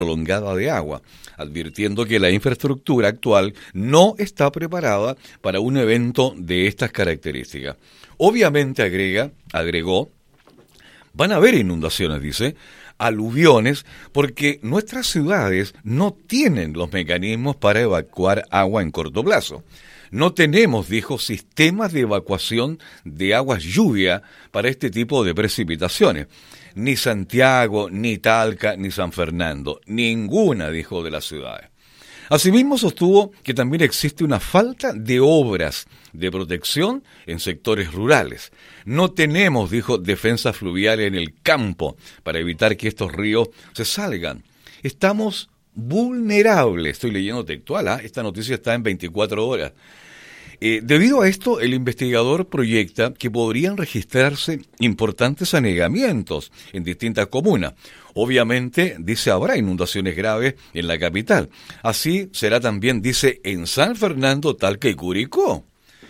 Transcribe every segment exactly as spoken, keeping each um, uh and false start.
prolongada de agua, advirtiendo que la infraestructura actual no está preparada para un evento de estas características. Obviamente, agrega, agregó, van a haber inundaciones, dice, aluviones, porque nuestras ciudades no tienen los mecanismos para evacuar agua en corto plazo. No tenemos, dijo, sistemas de evacuación de aguas lluvia para este tipo de precipitaciones. Ni Santiago, ni Talca, ni San Fernando. Ninguna, dijo, de las ciudades. Asimismo, sostuvo que también existe una falta de obras de protección en sectores rurales. No tenemos, dijo, defensas fluviales en el campo para evitar que estos ríos se salgan. Estamos vulnerables. Estoy leyendo textual, ¿eh? Esta noticia está en veinticuatro horas. Eh, debido a esto, el investigador proyecta que podrían registrarse importantes anegamientos en distintas comunas. Obviamente, dice, habrá inundaciones graves en la capital. Así será también, dice, en San Fernando, Talca y Curicó.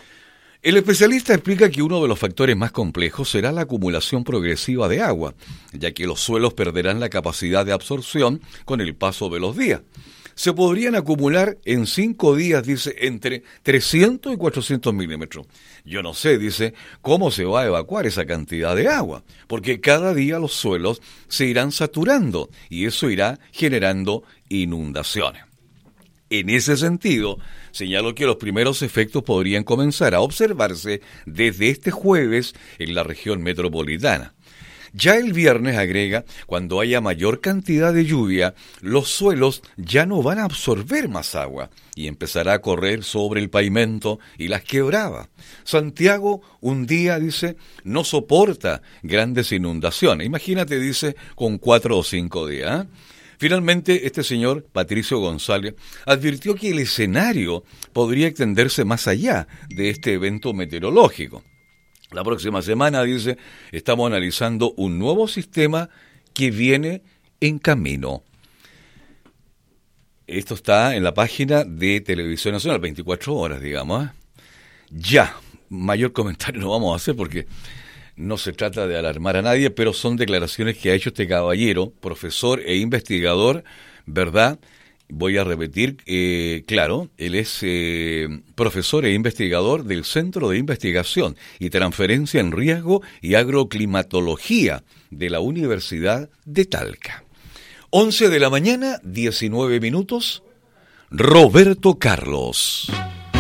El especialista explica que uno de los factores más complejos será la acumulación progresiva de agua, ya que los suelos perderán la capacidad de absorción con el paso de los días. Se podrían acumular en cinco días, dice, entre trescientos y cuatrocientos milímetros. Yo no sé, dice, cómo se va a evacuar esa cantidad de agua, porque cada día los suelos se irán saturando y eso irá generando inundaciones. En ese sentido, señaló que los primeros efectos podrían comenzar a observarse desde este jueves en la región metropolitana. Ya el viernes, agrega, cuando haya mayor cantidad de lluvia, los suelos ya no van a absorber más agua y empezará a correr sobre el pavimento y las quebradas. Santiago, un día, dice, no soporta grandes inundaciones. Imagínate, dice, con cuatro o cinco días, ¿eh? Finalmente, este señor, Patricio González, advirtió que el escenario podría extenderse más allá de este evento meteorológico. La próxima semana, dice, estamos analizando un nuevo sistema que viene en camino. Esto está en la página de Televisión Nacional, veinticuatro horas, digamos. ¿eh? Ya, mayor comentario no vamos a hacer porque no se trata de alarmar a nadie, pero son declaraciones que ha hecho este caballero, profesor e investigador, ¿verdad? Voy a repetir, eh, claro, él es eh, profesor e investigador del Centro de Investigación y Transferencia en Riesgo y Agroclimatología de la Universidad de Talca. once de la mañana, diecinueve minutos, Roberto Carlos.